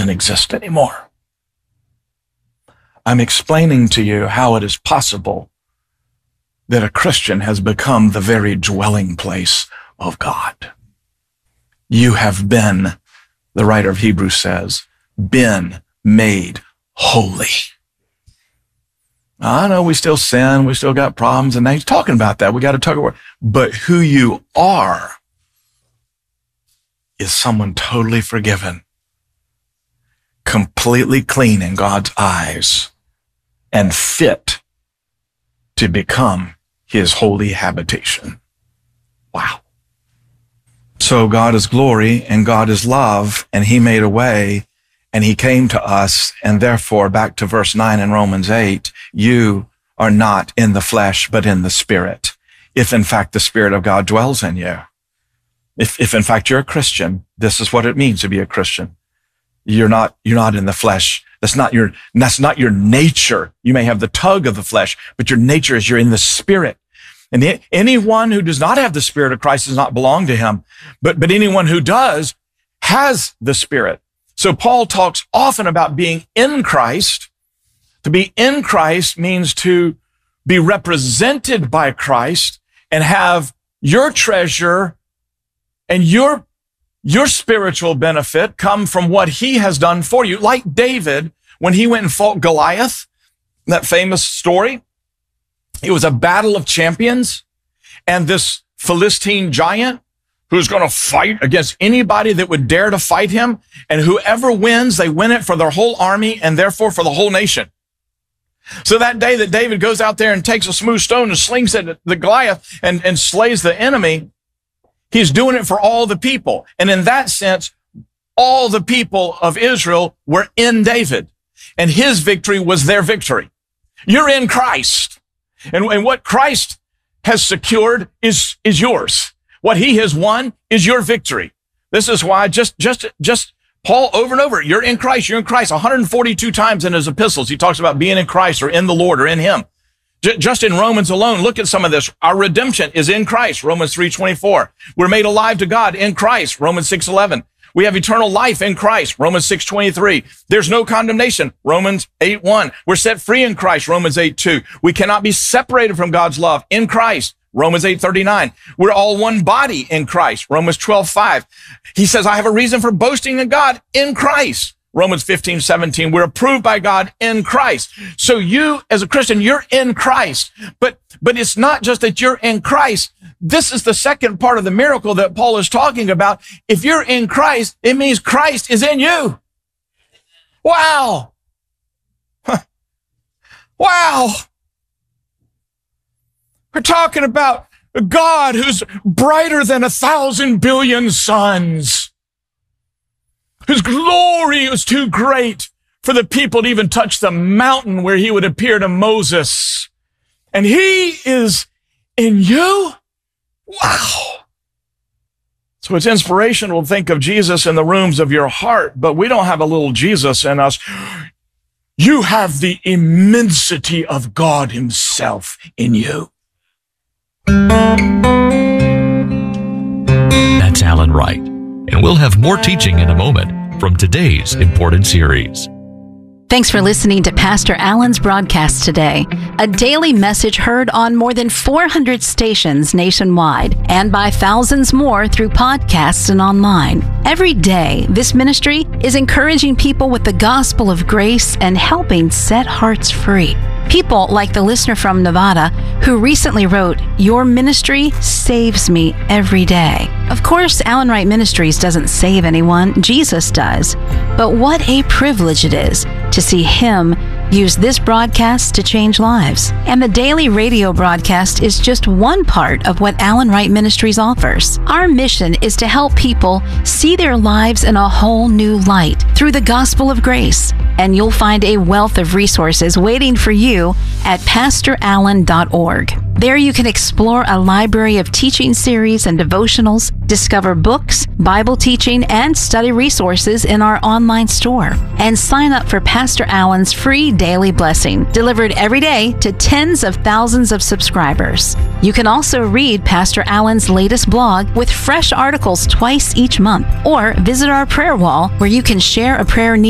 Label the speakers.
Speaker 1: doesn't exist anymore. I'm explaining to you how it is possible that a Christian has become the very dwelling place of God. You have been, the writer of Hebrews says, been made holy. I know we still sin, we still got problems, and he's talking about that. We got to talk about, but who you are is someone totally forgiven, completely clean in God's eyes, and fit to become his holy habitation. Wow. So God is glory and God is love, and he made a way and he came to us. And therefore, back to verse 9 in Romans 8, you are not in the flesh, but in the Spirit. If in fact the Spirit of God dwells in you. If in fact you're a Christian, this is what it means to be a Christian. You're not in the flesh. That's not your nature. You may have the tug of the flesh, but your nature is you're in the Spirit. And anyone who does not have the Spirit of Christ does not belong to him. But anyone who does has the Spirit. So Paul talks often about being in Christ. To be in Christ means to be represented by Christ and have your treasure and your spiritual benefit come from what he has done for you. Like David, when he went and fought Goliath, that famous story, it was a battle of champions, and this Philistine giant who's going to fight against anybody that would dare to fight him, and whoever wins, they win it for their whole army and therefore for the whole nation. So that day that David goes out there and takes a smooth stone and slings it at the Goliath and slays the enemy, he's doing it for all the people. And in that sense, all the people of Israel were in David, and his victory was their victory. You're in Christ. And what Christ has secured is yours. What he has won is your victory. This is why just Paul over and over, you're in Christ, you're in Christ. 142 times in his epistles, he talks about being in Christ or in the Lord or in him. Just in Romans alone, look at some of this. Our redemption is in Christ, Romans 3:24. We're made alive to God in Christ, Romans 6:11. We have eternal life in Christ, Romans 6:23. There's no condemnation, Romans 8:1. We're set free in Christ, Romans 8:2. We cannot be separated from God's love in Christ, Romans 8:39. We're all one body in Christ, Romans 12:5. He says, I have a reason for boasting in God in Christ, Romans 15:17. We're approved by God in Christ. So you, as a Christian, you're in Christ. But it's not just that you're in Christ. This is the second part of the miracle that Paul is talking about. If you're in Christ, it means Christ is in you. Wow. Wow. We're talking about a God who's brighter than 1,000 billion suns, whose glory is too great for the people to even touch the mountain where he would appear to Moses. And he is in you? Wow. So it's inspirational to think of Jesus in the rooms of your heart, but we don't have a little Jesus in us. You have the immensity of God himself in you.
Speaker 2: That's Alan Wright, and we'll have more teaching in a moment from today's important series.
Speaker 3: Thanks for listening to Pastor Alan's broadcast today, a daily message heard on more than 400 stations nationwide and by thousands more through podcasts and online. Every day, this ministry is encouraging people with the gospel of grace and helping set hearts free. People like the listener from Nevada who recently wrote, "Your ministry saves me every day." Of course, Alan Wright Ministries doesn't save anyone, Jesus does. But what a privilege it is to see him use this broadcast to change lives. And the daily radio broadcast is just one part of what Alan Wright Ministries offers. Our mission is to help people see their lives in a whole new light through the gospel of grace. And you'll find a wealth of resources waiting for you at PastorAlan.org. There you can explore a library of teaching series and devotionals, discover books, Bible teaching, and study resources in our online store, and sign up for Pastor Alan's free daily blessing, delivered every day to tens of thousands of subscribers. You can also read Pastor Alan's latest blog with fresh articles twice each month, or visit our prayer wall where you can share a prayer need